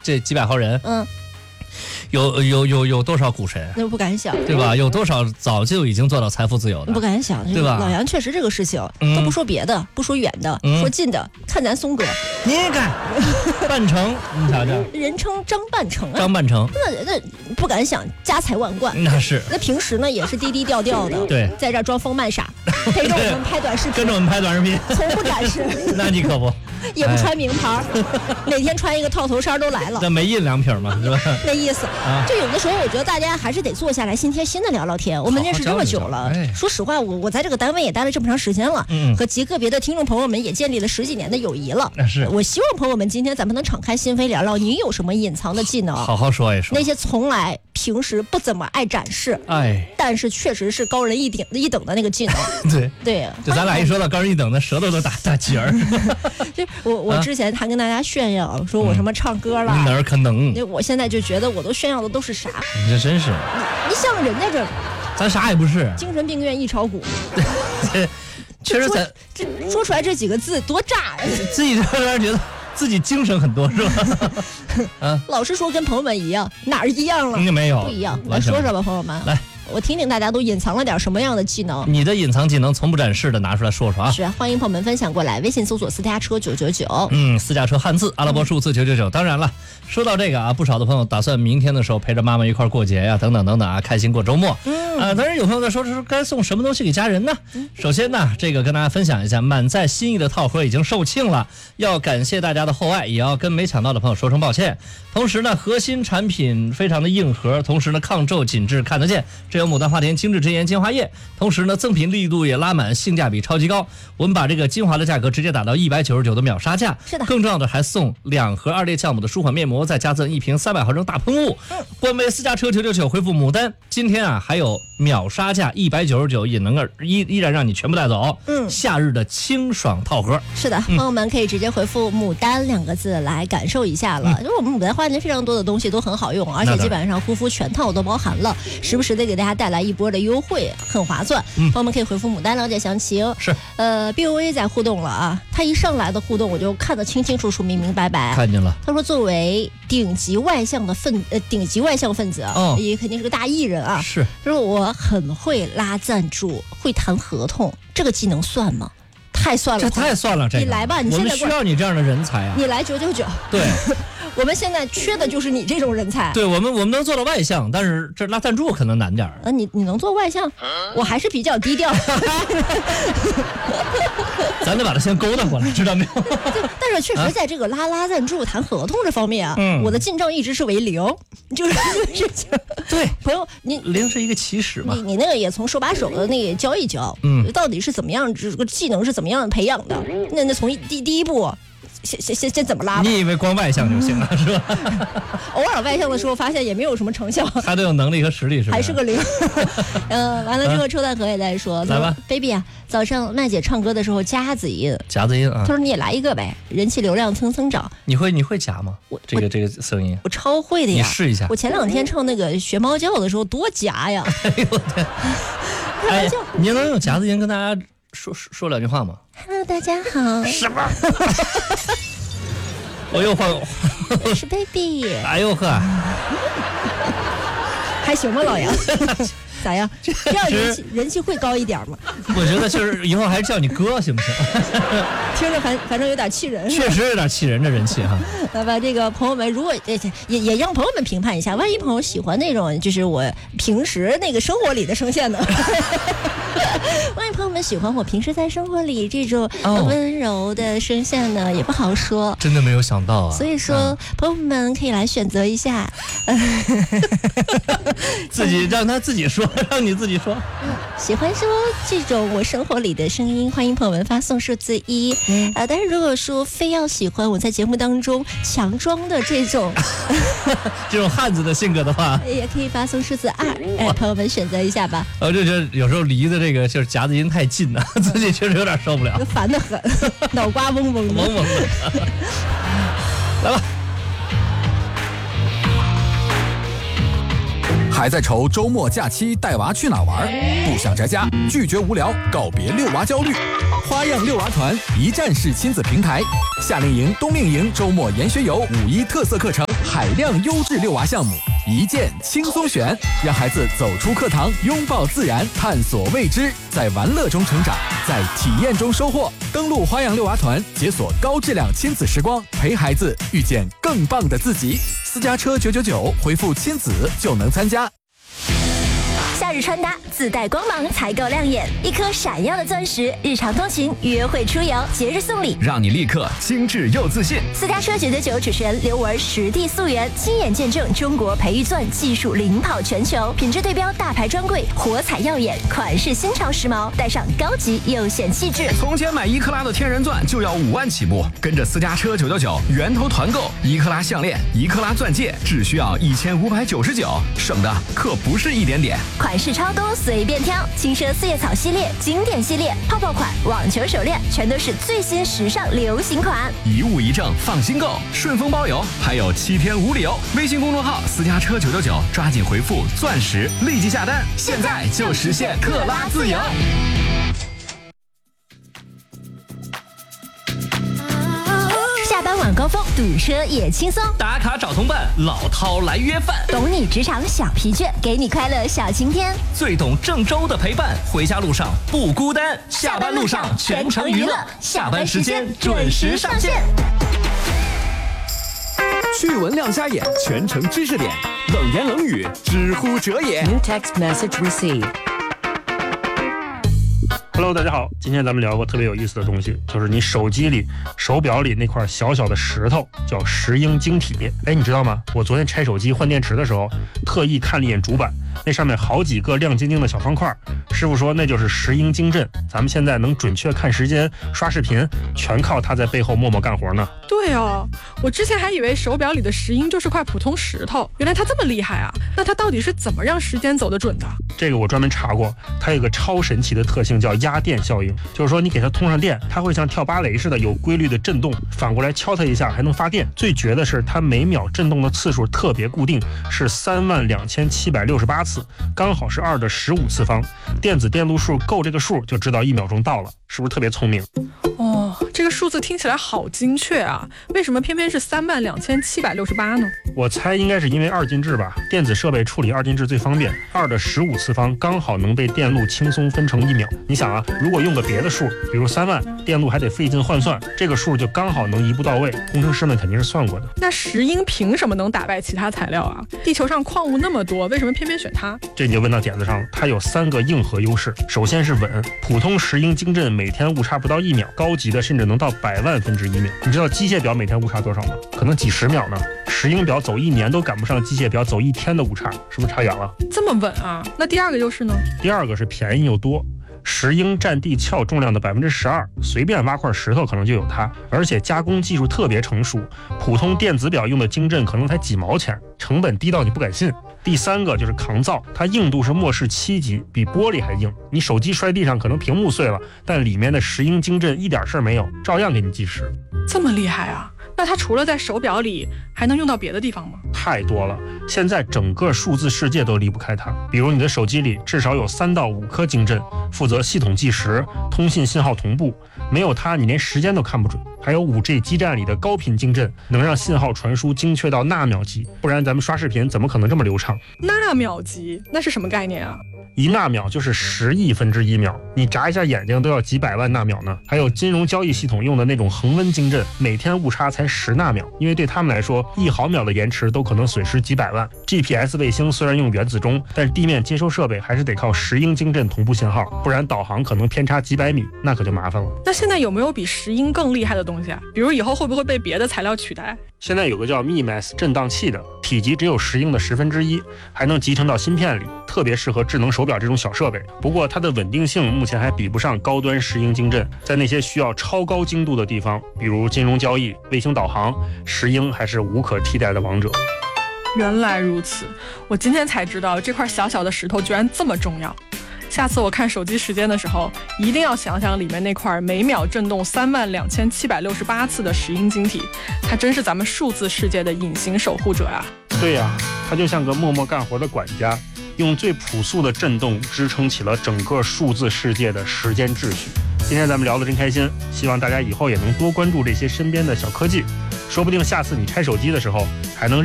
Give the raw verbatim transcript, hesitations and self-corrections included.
这几百号人， 嗯。 有有有有多少股神？ 那不敢想， 对吧？有多少早就已经做到财富自由的？ 不敢想， 对吧？ 老杨确实这个事情， 嗯、 都不说别的，不说远的， 嗯、 说近的，看咱松哥， 你看，半城，你瞧瞧， 人称张半城啊， 张半城， 那那不敢想，家财万贯， 那是。 那平时呢也是低低调调的， 对， 在这儿装疯卖傻，陪着我们拍短视频， 跟着我们拍短视频， 从不展示。 那你可不。 也不穿名牌，每天穿一个套头衫都来了。 那没印良品嘛，是吧？ 那意思。啊、就有的时候，我觉得大家还是得坐下来，心贴心的聊聊天。我们认识这么久了，好好哎、说实话，我我在这个单位也待了这么长时间了，嗯、和极个别的听众朋友们也建立了十几年的友谊了。 那是。 我希望朋友们今天咱们能敞开心扉聊聊，你有什么隐藏的技能？ 好好说一说。 那些从来平时不怎么爱展示， 哎， 但是确实是高人一等一等的那个技能。 对对， 就咱俩一说到高人一等，那舌头都打打结儿。 就我我之前。还跟大家炫耀说我什么唱歌了， 嗯、哪儿可能？ 我现在就觉得我都炫耀的都是啥？ 你这真是， 你像人家这， 咱啥也不是。 精神病院一炒股， 确实咱这说出来这几个字多炸呀！ 自己让人觉得自己精神很多是吧？ 啊，老实说跟朋友们一样，哪儿一样了？ 应该没有， 不一样。来说说吧，朋友们， 来。 我听听大家都隐藏了点什么样的技能？ 你的隐藏技能从不展示的拿出来说说啊！ 是，欢迎朋友们分享过来，微信搜索私家车九九九。 嗯，私家车汉字阿拉伯数字九九九。当然了，说到这个啊，不少的朋友打算明天的时候陪着妈妈一块过节呀，等等等等啊，开心过周末。嗯啊，当然有朋友在说说该送什么东西给家人呢？嗯、首先呢，这个跟大家分享一下，满载心意的套盒已经售罄了，要感谢大家的厚爱，也要跟没抢到的朋友说声抱歉。同时呢，核心产品非常的硬核，同时呢抗皱紧致看得见，这有牡丹花田精致之颜精华液，同时呢赠品力度也拉满，性价比超级高。我们把这个精华的价格直接打到一百九十九的秒杀价， 是的。 更重要的还送两盒二裂酵母的舒缓面膜，再加赠一瓶三百毫升大喷雾。嗯，官微私家车九九九回复牡丹，今天啊还有秒杀价一百九十九，也能够依依然让你全部带走。嗯，夏日的清爽套盒。 是的，朋友们可以直接回复牡丹两个字来感受一下了。因为、嗯、我们牡丹花田非常多的东西都很好用，而且基本上护肤全套都包含了，时不时的给大家带来一波的优惠，很划算。嗯，朋友们可以回复牡丹了解详情。 是， 呃 ，B O A 在互动了啊，他一上来的互动我就看得清清楚楚、明明白白。 看见了。 他说，作为顶级外向的分呃顶级外向分子啊，哦、也肯定是个大艺人啊。 是， 他说我很会拉赞助，会谈合同，这个技能算吗？太算了， 这太算了，这个、 你来吧，你现在我们需要你这样的人才啊！ 你来九九九， 对， 我们现在缺的就是你这种人才。 对我们，我们能做到外向，但是这拉赞助可能难点儿。 啊，你你能做外向，我还是比较低调。 咱得把他先勾搭过来，知道没有？ 但是确实在这个拉拉赞助、谈合同这方面啊，嗯、我的进账一直是为零，就是就是。 对， 朋友，你零是一个起始嘛， 你你那个也从手把手的那个教一教，嗯，到底是怎么样，这个技能是怎么样培养的？那那从第第一步。先先先先怎么拉？ 你以为光外向就行了是吧？ 偶尔外向的时候发现也没有什么成效， 还得有能力和实力，是吧？ 还是个零。嗯，完了之后抽大河也在说， 来吧 ，baby 啊，早上麦姐唱歌的时候夹子音， 夹子音啊。 他说你也来一个呗，人气流量蹭蹭涨。 你会你会夹吗？我这个这个声音， 我超会的呀。 你试一下。 我前两天唱那个学猫叫的时候多夹呀。 哎呦我天！哎，你能用夹子音跟大家说说说两句话吗 ？Hello， 大家好。 什么？我又换， 我是 baby。 哎呦呵， 还行吗，老杨？咋样？这样人气人气会高一点吗？ 我觉得就是以后还是叫你哥行不行？ 听着反反正有点气人。 确实有点气人，这人气哈。 来吧，这个朋友们，如果也也也让朋友们评判一下，万一朋友喜欢那种就是我平时那个生活里的声线呢？万一朋友们喜欢我平时在生活里这种温柔的声线呢，也不好说。 真的没有想到啊！ 所以说，嗯、朋友们可以来选择一下， 自己让他自己说，让你自己说。 喜欢说这种我生活里的声音，欢迎朋友们发送数字一。嗯、呃，但是如果说非要喜欢我在节目当中强装的这种这种汉子的性格的话， 也可以发送数字二。哎，朋友们选择一下吧。 我就觉得有时候离的这个就是夹子音太近了，自己确实有点受不了， 烦得很，脑瓜嗡嗡的， 嗡嗡的。来吧。 还在愁周末假期带娃去哪玩？不想宅家，拒绝无聊，告别遛娃焦虑。花样遛娃团一站式亲子平台，夏令营、冬令营、周末研学游、五一特色课程，海量优质遛娃项目，一键轻松选，让孩子走出课堂，拥抱自然，探索未知，在玩乐中成长，在体验中收获。登录花样遛娃团，解锁高质量亲子时光，陪孩子遇见更棒的自己。私家车九九九，回复亲子就能参加。 夏日穿搭自带光芒才够亮眼，一颗闪耀的钻石，日常通勤、约会出游、节日送礼， 让你立刻精致又自信。 私家车九九九主持人刘雯实地溯源，亲眼见证中国培育钻技术领跑全球，品质对标大牌专柜，火彩耀眼，款式新潮时髦，带上高级又显气质。 从前买一克拉的天然钻就要五万起步，跟着私家车九九九源头团购，一克拉项链、一克拉钻戒只需要一千五百九十九，省的可不是一点点。 款式超多，随便挑，轻奢四叶草系列、经典系列、泡泡款、网球手链，全都是最新时尚流行款。 一物一证，放心购，顺丰包邮，还有七天无理由。微信公众号私家车九九九，抓紧回复钻石，立即下单，现在就实现克拉自由。 下班晚高峰，堵车也轻松。 打卡找同伴，老饕来约饭。 懂你职场小疲倦，给你快乐小晴天。 最懂郑州的陪伴，回家路上不孤单。下班路上全程娱乐，下班时间准时上线。 趣闻亮瞎眼，全程知识点，冷言冷语，知乎者也。 New text message received. Hello， 大家好，今天咱们聊个特别有意思的东西，就是你手机里、手表里那块小小的石头，叫石英晶体。哎，你知道吗？我昨天拆手机换电池的时候，特意看了一眼主板，那上面好几个亮晶晶的小方块。师傅说那就是石英晶阵，咱们现在能准确看时间、刷视频，全靠它在背后默默干活呢。 对哦，我之前还以为手表里的石英就是块普通石头，原来它这么厉害啊！那它到底是怎么让时间走得准的？ 这个我专门查过，它有一个超神奇的特性叫压电效应，就是说你给它通上电，它会像跳芭蕾似的有规律的震动，反过来敲它一下还能发电。最绝的是它每秒震动的次数特别固定，是三万两千七百六十八次，刚好是二的十五次方。电子电路数够这个数，就知道一秒钟到了，是不是特别聪明？ 哦，这个数字听起来好精确啊！为什么偏偏是三万两千七百六十八呢？ 我猜应该是因为二进制吧，电子设备处理二进制最方便，二的十五次方刚好能被电路轻松分成一秒。你想啊，如果用个别的数，比如三万，电路还得费劲换算，这个数就刚好能一步到位。工程师们肯定是算过的。 那石英凭什么能打败其他材料啊？地球上矿物那么多，为什么偏偏选它？ 这你就问到点子上了，它有三个硬核优势。首先是稳，普通石英晶阵每天误差不到一秒，高级的甚至能到百万分之一秒。你知道机械表每天误差多少吗？可能几十秒呢。石英表走一年都赶不上机械表走一天的误差，是不是差远了？ 这么稳啊？那第二个优势呢？ 第二个是便宜又多。石英占地壳重量的百分之十二，随便挖块石头可能就有它，而且加工技术特别成熟，普通电子表用的晶阵可能才几毛钱，成本低到你不敢信。第三个就是抗造，它硬度是默氏七级，比玻璃还硬。你手机摔地上可能屏幕碎了，但里面的石英晶阵一点事儿没有，照样给你计时。 这么厉害啊？那它除了在手表里，还能用到别的地方吗？ 太多了，现在整个数字世界都离不开它。比如你的手机里至少有三到五颗晶阵，负责系统计时、通信信号同步，没有它你连时间都看不准。还有 五 G 基站里的高频晶阵，能让信号传输精确到纳秒级，不然咱们刷视频怎么可能这么流畅？ 纳秒级那是什么概念啊？ 一纳秒就是十亿分之一秒，你眨一下眼睛都要几百万纳秒呢。还有金融交易系统用的那种恒温晶阵，每天误差才十纳秒，因为对他们来说，一毫秒的延迟都可能损失几百万。G P S 卫星虽然用原子钟，但是地面接收设备还是得靠石英晶阵同步信号，不然导航可能偏差几百米，那可就麻烦了。 那现在有没有比石英更厉害的东西啊？比如以后会不会被别的材料取代？ 现在有个叫 M I M A S 振荡器的，体积只有石英的十分之一，还能集成到芯片里，特别适合智能手表这种小设备。不过它的稳定性目前还比不上高端石英晶阵，在那些需要超高精度的地方，比如金融交易、卫星导航，石英还是无可替代的王者。 原来如此，我今天才知道这块小小的石头居然这么重要。下次我看手机时间的时候，一定要想想里面那块每秒震动三万两千七百六十八次的石英晶体，它真是咱们数字世界的隐形守护者啊！ 对呀、啊，它就像个默默干活的管家， 用最朴素的震动支撑起了整个数字世界的时间秩序。今天咱们聊得真开心，希望大家以后也能多关注这些身边的小科技，说不定下次你拆手机的时候还能